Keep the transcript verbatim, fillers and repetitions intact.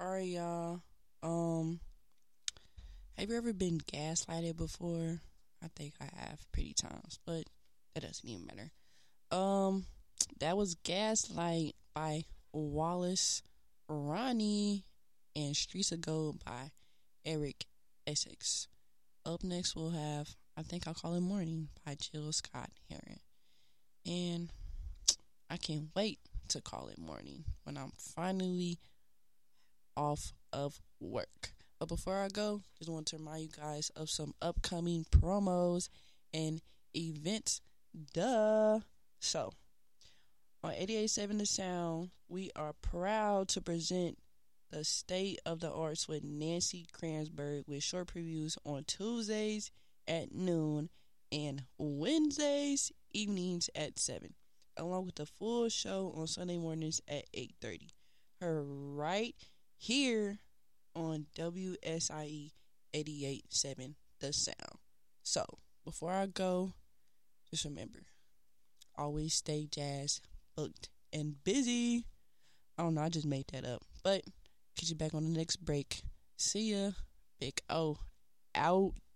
Alright, y'all. Um, have you ever been gaslighted before? I think I have pretty times, but that doesn't even matter. Um, that was Gaslight by Wallace Ronnie and Streets of Gold by Eric Essex. Up next, we'll have I Think I'll Call It Morning by Jill Scott Heron. And I can't wait to call it morning when I'm finally off of work. But before I go, just want to remind you guys of some upcoming promos and events. Duh. So, on eighty-eight point seven The Sound, we are proud to present the State of the Arts with Nancy Kranzberg with short previews on Tuesdays at noon and Wednesdays evenings at seven, along with the full show on Sunday mornings at eight thirty. Her right here on W S I E eighty-eight point seven The Sound. So, before I go, just remember, always stay jazz, booked, and busy. I don't know, I just made that up. But, catch you back on the next break. See ya. Big O. Out.